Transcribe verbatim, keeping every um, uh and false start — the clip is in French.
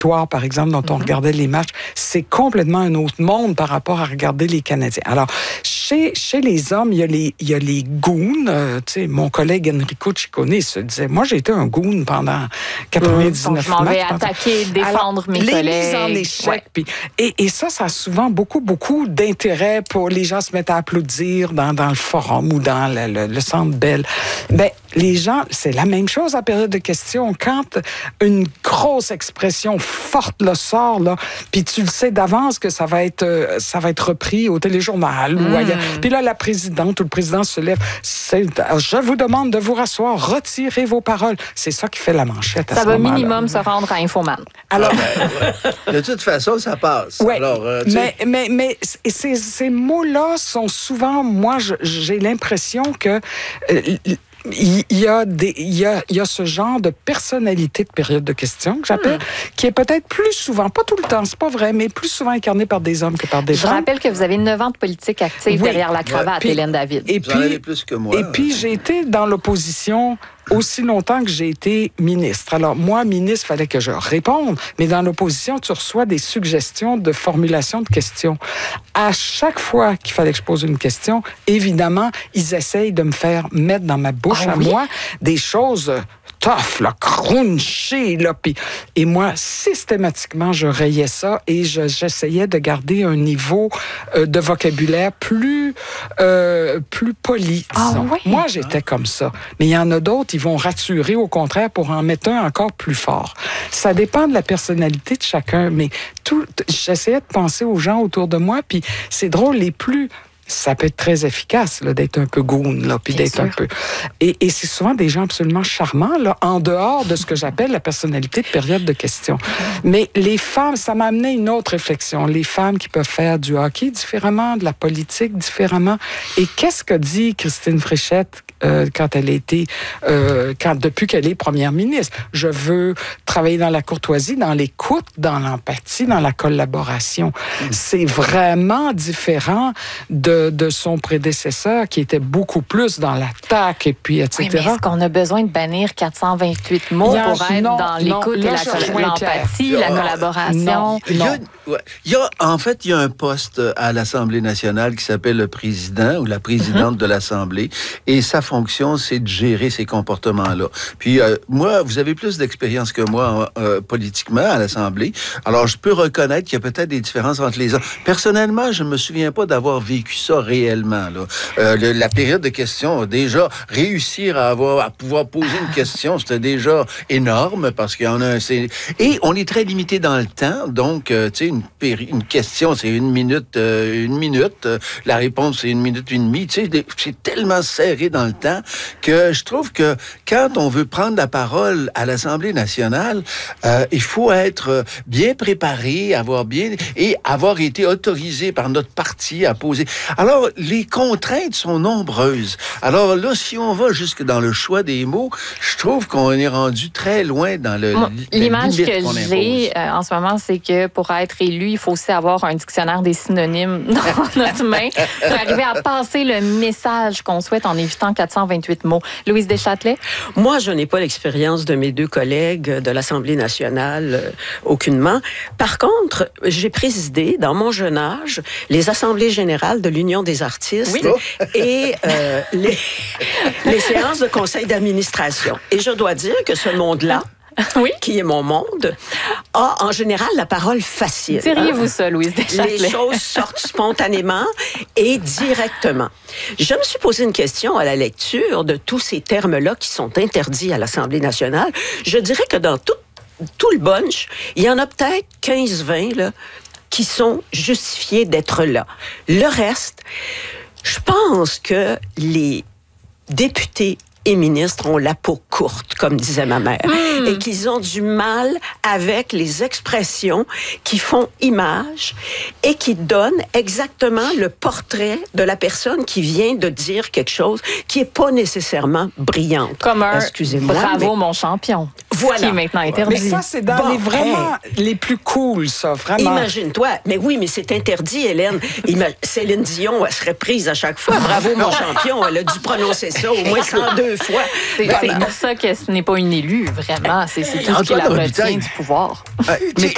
par exemple, dont on mm-hmm. regardait les matchs, c'est complètement un autre monde par rapport à regarder les Canadiens. Alors, chez, chez les hommes, il y a les, il y a les goons. Euh, tu sais, mon collègue Enrico Ciccone se disait, moi, j'ai été un goon pendant quatre-vingt-dix-neuf mmh, je m'en vais matchs. attaquer, défendre Alors, mes les collègues. Les mises en échec. Ouais. Puis, et, et ça, ça a souvent beaucoup, beaucoup d'intérêt pour les gens se mettent à applaudir dans, dans le forum ou dans le, le, le centre Bell. Ben, les gens, c'est la même chose en période de questions. Quand une grosse expression forte le sort, là, puis tu le sais d'avance que ça va être, euh, ça va être repris au téléjournal mmh. ou ailleurs. Puis là, la présidente ou le président se lève. C'est, je vous demande de vous rasseoir, retirez vos paroles. C'est ça qui fait la manchette à ça ce va moment-là. minimum se rendre à Infoman. Alors, ben, de toute façon, ça passe. Ouais, Alors, euh, mais, mais, mais ces, ces mots-là sont souvent, moi, je, j'ai l'impression que... Euh, Il y, a des, il, y a, il y a ce genre de personnalité de période de questions que j'appelle, mmh. qui est peut-être plus souvent, pas tout le temps, c'est pas vrai, mais plus souvent incarné par des hommes que par des Je femmes. Je rappelle que vous avez neuf ans de politique active oui. derrière la cravate, ouais. puis, Hélène David. Et puis, vous en avez plus que moi. Et puis, j'ai été dans l'opposition aussi longtemps que j'ai été ministre. Alors, moi, ministre, il fallait que je réponde, mais dans l'opposition, tu reçois des suggestions de formulation de questions. À chaque fois qu'il fallait que je pose une question, évidemment, ils essayent de me faire mettre dans ma bouche ah, à oui? moi des choses tough, là, crunchy, là, pis, et moi, systématiquement, je rayais ça et je, j'essayais de garder un niveau euh, de vocabulaire plus, euh, plus poli, disons. Ah, oui? Moi, j'étais comme ça. Mais il y en a d'autres, ils vont raturer, au contraire, pour en mettre un encore plus fort. Ça dépend de la personnalité de chacun, mais tout, j'essayais de penser aux gens autour de moi, puis c'est drôle, les plus... Ça peut être très efficace là, d'être un peu goon, là, puis d'être sûr. un peu... Et, et c'est souvent des gens absolument charmants, là, en dehors de ce que j'appelle la personnalité de période de questions. Mais les femmes, ça m'a amené une autre réflexion. Les femmes qui peuvent faire du hockey différemment, de la politique différemment. Et qu'est-ce que dit Christine Fréchette euh, quand elle a été... Euh, quand, depuis qu'elle est première ministre? Je veux travailler dans la courtoisie, dans l'écoute, dans l'empathie, dans la collaboration. Mmh. C'est vraiment différent de de son prédécesseur, qui était beaucoup plus dans l'attaque, et puis, et cetera. Oui, mais est-ce qu'on a besoin de bannir quatre cent vingt-huit mots a, pour être non, dans l'écoute non, et la, l'empathie, la collaboration? Non, il y a, ouais, il y a, en fait, il y a un poste à l'Assemblée nationale qui s'appelle le président ou la présidente mm-hmm. de l'Assemblée, et sa fonction, c'est de gérer ces comportements-là. Puis, euh, moi, vous avez plus d'expérience que moi euh, politiquement à l'Assemblée, alors je peux reconnaître qu'il y a peut-être des différences entre les hommes. Personnellement, je ne me souviens pas d'avoir vécu ça réellement. Là. Euh, le, la période de questions, déjà, réussir à, avoir, à pouvoir poser une question, c'était déjà énorme parce qu'il y en a... C'est... Et on est très limité dans le temps, donc, euh, tu sais, une, péri... une question, c'est une minute, euh, une minute, euh, la réponse, c'est une minute, une demie, tu sais, c'est tellement serré dans le temps que je trouve que quand on veut prendre la parole à l'Assemblée nationale, euh, il faut être bien préparé, avoir bien... et avoir été autorisé par notre parti à poser... Alors, les contraintes sont nombreuses. Alors là, si on va jusque dans le choix des mots, je trouve qu'on est rendu très loin dans le... Moi, l'image que j'ai euh, en ce moment, c'est que pour être élu, il faut aussi avoir un dictionnaire des synonymes dans notre main pour arriver à passer le message qu'on souhaite en évitant quatre cent vingt-huit mots. Louise Deschâtelet? Moi, je n'ai pas l'expérience de mes deux collègues de l'Assemblée nationale, euh, aucunement. Par contre, j'ai présidé, dans mon jeune âge, les assemblées générales de l'Union des artistes oui. et euh, les, les séances de conseil d'administration. Et je dois dire que ce monde-là, oui. qui est mon monde, a en général la parole facile. Diriez-vous hein? ça, Louise Deschâtelet? Les choses sortent spontanément et directement. Je me suis posé une question à la lecture de tous ces termes-là qui sont interdits à l'Assemblée nationale. Je dirais que dans tout, tout le bunch, il y en a peut-être quinze vingt, là, qui sont justifiés d'être là. Le reste, je pense que les députés et ministres ont la peau courte, comme disait ma mère, mmh. et qu'ils ont du mal avec les expressions qui font image et qui donnent exactement le portrait de la personne qui vient de dire quelque chose qui n'est pas nécessairement brillante. Comme un Excusez-moi, bravo, mais... mon champion. Voilà. Qui est maintenant interdit. Mais ça, c'est dans bon, les vraiment hey. les plus cool, ça, vraiment. Imagine-toi. Mais oui, mais c'est interdit, Hélène. Ima... Céline Dion, elle serait prise à chaque fois. Bravo, mon champion. Elle a dû prononcer ça au moins cent deux fois. C'est, ben, c'est pour ça que ce n'est pas une élue, vraiment. C'est, c'est tout ce qui la retient du pouvoir. Euh, mais